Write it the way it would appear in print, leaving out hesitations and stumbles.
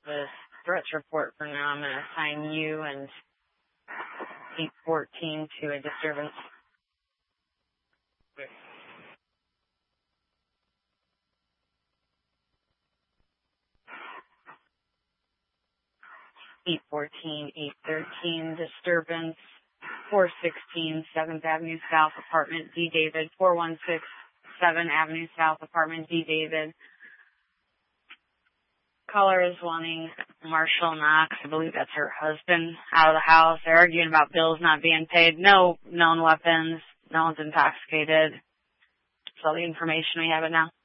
the threats report for now. I'm going to assign you and 814 to a disturbance. 814, 813, disturbance, 416, 7th Avenue South, apartment D. David, 416, 7th Avenue South, apartment D. David. Caller is wanting Marshall Knox, I believe that's her husband, out of the house. They're arguing about bills not being paid. No known weapons. No one's intoxicated. That's all the information we have it now.